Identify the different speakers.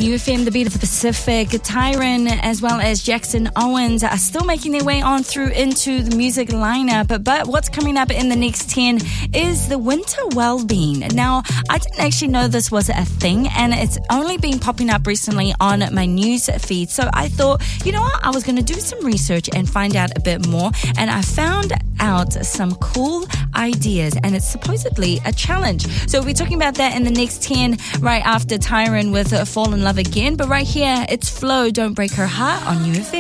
Speaker 1: New FM, the beat of the Pacific. Tyron as well as Jackson Owens are still making their way on through into the music lineup. But what's coming up in the next 10 is the Winter Wellbeing. Now, I didn't actually know this was a thing, and it's only been popping up recently on my news feed. So I thought, you know what, I was going to do some research and find out a bit more. And I found out some cool ideas, and it's supposedly a challenge. So we'll be talking about that in the next 10 right after Tyron with Fall in Love Again. But right here, it's Flo, Don't Break Her Heart on UFM.